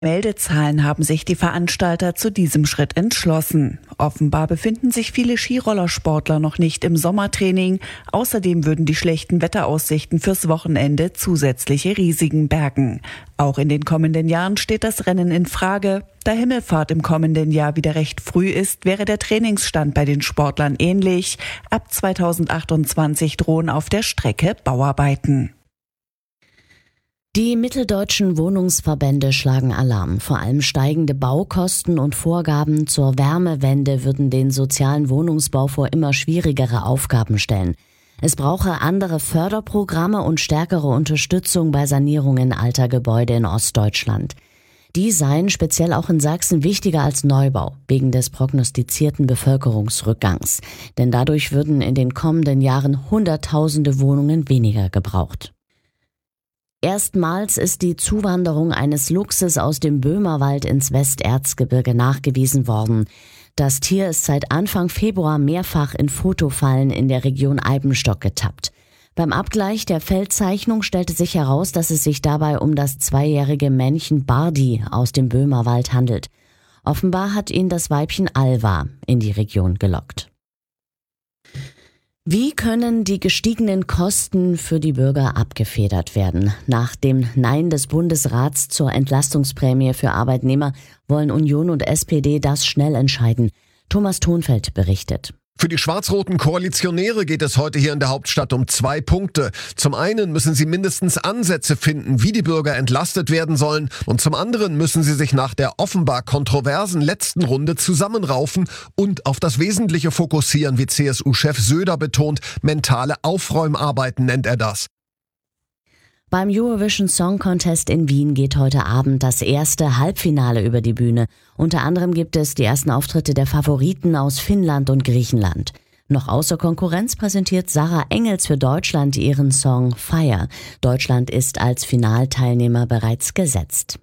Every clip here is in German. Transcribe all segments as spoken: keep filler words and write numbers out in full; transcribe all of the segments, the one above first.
Meldezahlen haben sich die Veranstalter zu diesem Schritt entschlossen. Offenbar befinden sich viele Skirollersportler noch nicht im Sommertraining. Außerdem würden die schlechten Wetteraussichten fürs Wochenende zusätzliche Risiken bergen. Auch in den kommenden Jahren steht das Rennen in Frage. Da Himmelfahrt im kommenden Jahr wieder recht früh ist, wäre der Trainingsstand bei den Sportlern ähnlich. Ab zweitausendachtundzwanzig drohen auf der Strecke Bauarbeiten. Die mitteldeutschen Wohnungsverbände schlagen Alarm. Vor allem steigende Baukosten und Vorgaben zur Wärmewende würden den sozialen Wohnungsbau vor immer schwierigere Aufgaben stellen. Es brauche andere Förderprogramme und stärkere Unterstützung bei Sanierungen alter Gebäude in Ostdeutschland. Die seien speziell auch in Sachsen wichtiger als Neubau, wegen des prognostizierten Bevölkerungsrückgangs. Denn dadurch würden in den kommenden Jahren Hunderttausende Wohnungen weniger gebraucht. Erstmals ist die Zuwanderung eines Luchses aus dem Böhmerwald ins Westerzgebirge nachgewiesen worden. Das Tier ist seit Anfang Februar mehrfach in Fotofallen in der Region Eibenstock getappt. Beim Abgleich der Feldzeichnung stellte sich heraus, dass es sich dabei um das zweijährige Männchen Bardi aus dem Böhmerwald handelt. Offenbar hat ihn das Weibchen Alva in die Region gelockt. Wie können die gestiegenen Kosten für die Bürger abgefedert werden? Nach dem Nein des Bundesrats zur Entlastungsprämie für Arbeitnehmer wollen Union und S P D das schnell entscheiden. Thomas Thonfeld berichtet. Für die schwarz-roten Koalitionäre geht es heute hier in der Hauptstadt um zwei Punkte. Zum einen müssen sie mindestens Ansätze finden, wie die Bürger entlastet werden sollen. Und zum anderen müssen sie sich nach der offenbar kontroversen letzten Runde zusammenraufen und auf das Wesentliche fokussieren, wie C S U-Chef Söder betont. Mentale Aufräumarbeiten nennt er das. Beim Eurovision Song Contest in Wien geht heute Abend das erste Halbfinale über die Bühne. Unter anderem gibt es die ersten Auftritte der Favoriten aus Finnland und Griechenland. Noch außer Konkurrenz präsentiert Sarah Engels für Deutschland ihren Song Fire. Deutschland ist als Finalteilnehmer bereits gesetzt.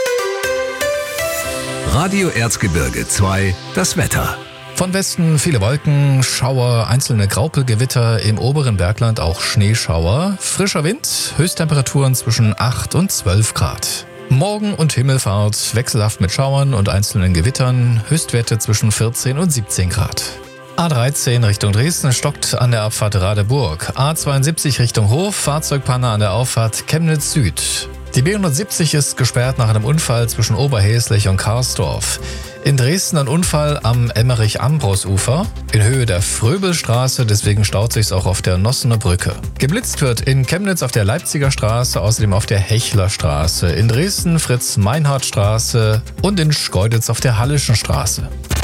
Radio Erzgebirge zwei, das Wetter. Von Westen viele Wolken, Schauer, einzelne Graupelgewitter, im oberen Bergland auch Schneeschauer. Frischer Wind, Höchsttemperaturen zwischen acht und zwölf Grad. Morgen und Himmelfahrt wechselhaft mit Schauern und einzelnen Gewittern, Höchstwerte zwischen vierzehn und siebzehn Grad. A dreizehn Richtung Dresden stockt an der Abfahrt Radeburg. A zweiundsiebzig Richtung Hof, Fahrzeugpanne an der Auffahrt Chemnitz Süd. Die B hundertsiebzig ist gesperrt nach einem Unfall zwischen Oberhäslich und Karsdorf. In Dresden ein Unfall am Emmerich-Ambros-Ufer, in Höhe der Fröbelstraße, deswegen staut sich's auch auf der Nossener Brücke. Geblitzt wird in Chemnitz auf der Leipziger Straße, außerdem auf der Hechlerstraße, in Dresden Fritz-Meinhardt-Straße und in Schkeuditz auf der Hallischen Straße.